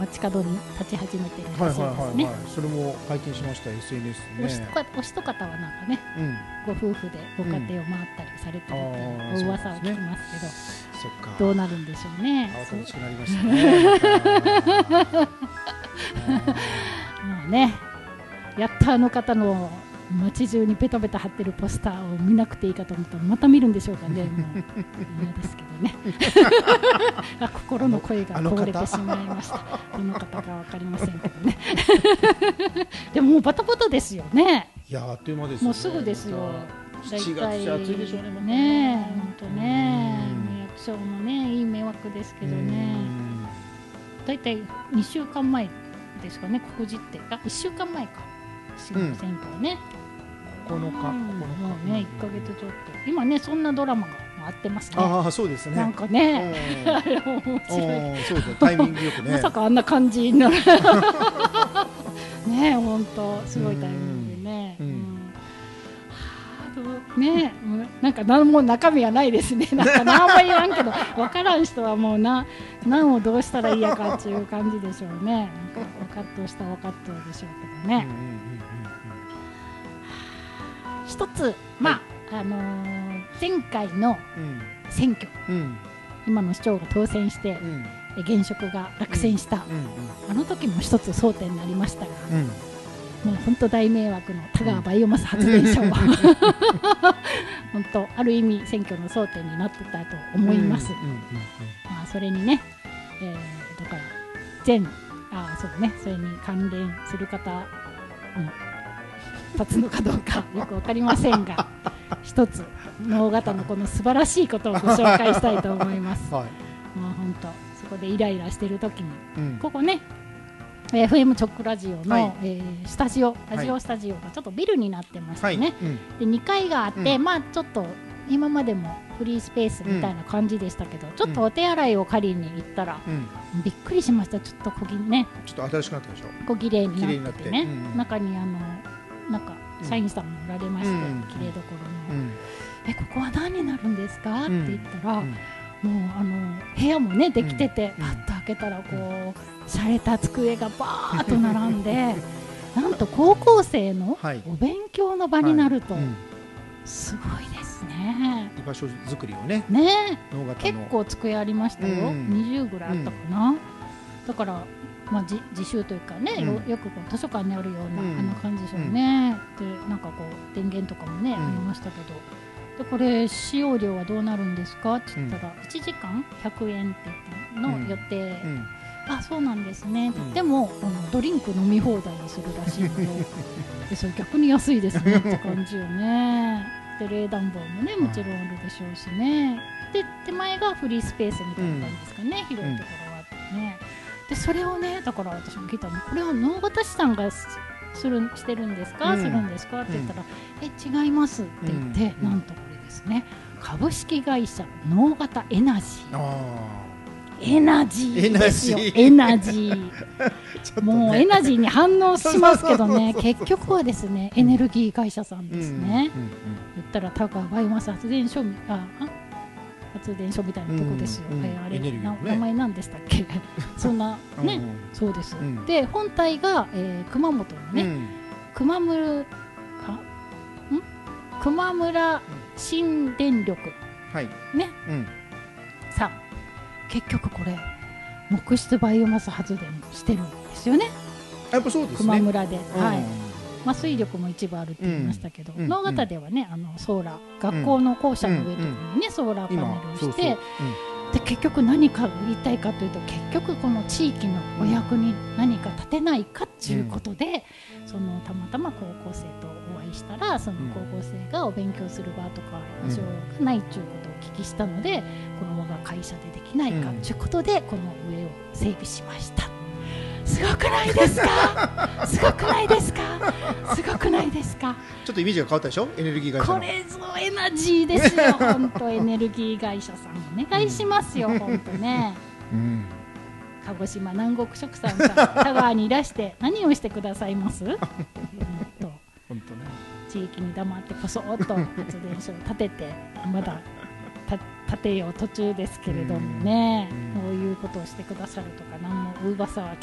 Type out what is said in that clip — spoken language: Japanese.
街角に立ち始めているらしいですね。 それも拝見しました SNS ね。 お一方はなんかね、ご夫婦でご家庭を回ったりされてるっていうお噂を聞きますけど、 そっか、 どうなるんでしょうね。 楽しくなりましたね。 まあね、やったあの方の街中にペタペタ貼ってるポスターを見なくていいかと思ったらまた見るんでしょうかね。もう嫌ですけどね。心の声がこぼれてしまいました。どの方か分かりませんけどね。でももうバタバタですよね。 いや、あっという間ですよね。 もうすぐですよ。 7月暑いでしょうね。 ね、本当ね、役所もね、いい迷惑ですけどね。だいたい2週間前ですかね、告示って。1週間前か。市の選挙はね。 9日。もうね、1ヶ月ちょっと。今ね、そんなドラマが回ってますね。 ああ、そうですね。 なんかね、あれ面白い。 そうだ、タイミングよくね。 まさかあんな感じになる。ね、本当すごいタイミングでね。ね、なんか何も中身はないですね。なんか何も言わんけど、分からん人はもう何をどうしたらいいやかっていう感じでしょうね。分かっとした分かっとるでしょうけどね。一つ、まあ前回の選挙、今の市長が当選して現職が落選した、あの時も一つ争点になりましたが。もう本当大迷惑の田川バイオマス発電所は本当ある意味選挙の争点になってたと思います。まあそれにね、だからそうだね、それに関連する方に立つのかどうかよく分かりませんが、一つ能形のこの素晴らしいことをご紹介したいと思います。もう本当そこでイライラしてる時に、ここねFM 直ラジオの、スタジオスタジオがちょっとビルになってましてね、で2階があって、まあちょっと今までもフリースペースみたいな感じでしたけど、ちょっとお手洗いを借りに行ったら、びっくりしました。ちょっとちょっと新しくなったでしょ。 小綺麗になっててね、中になんか社員さんもおられまして、綺麗どころの、ここは何になるんですかって言ったら、もう部屋もねできてて、パッと開けたらこう洒落た机がバーッと並んでなんと高校生のお勉強の場になると、すごいですね。 居場所作りをね、 結構机ありましたよ。20ぐらいあったかな。だからまあ自習というかね、よくこう図書館にあるようなあんな感じでしょうね。でなんかこう電源とかもねありましたけど。でこれ使用料はどうなるんですかって言ったら、1時間100円って言ったの予定、あ、そうなんですね、でもドリンク飲み放題にするらしいので、それ逆に安いですねって感じよね。で冷暖房もねもちろんあるでしょうしね。で手前がフリースペースみたいな感じですかね、広いところがあってね。でそれをね、だから私も聞いたの、これは能形市さんがしてるんですか、するんですかって言ったら、違いますって言って、なんとこれですね、株式会社能形エナジー。エナジーですよ、エナジー。もうエナジーに反応しますけどね、結局はですね、エネルギー会社さんですね。言ったら田川バイオマス発電所みたいなとこですよ。あれ名前何でしたっけ？そんなね、そうです。で本体が熊本のね、熊村新電力ねさん、結局これ木質バイオマス発電してるんですよね。 やっぱそうですね。 熊村で、まあ水力も一部あるって言いましたけど、能形ではねソーラー、学校の校舎の上とかにねソーラーパネルをして、で結局何か言いたいかというと、結局この地域のお役に何か立てないかっていうことで、たまたま高校生とお会いしたら、その高校生がお勉強する場とか場所がないということをお聞きしたので、この我が会社でできないかということで、この上を整備しました。すごくないですか？すごくないですか？すごくないですか？ ちょっとイメージが変わったでしょ、エネルギー会社の。 これぞエナジーですよ。本当エネルギー会社さんお願いしますよ、本当ね。鹿児島南国食産さん、田川にいらして何をしてくださいます？本当ね。地域に黙ってこそっと発電所を建てて、まだ建てよう途中ですけれどもね、こういうことをしてくださるとか何も噂は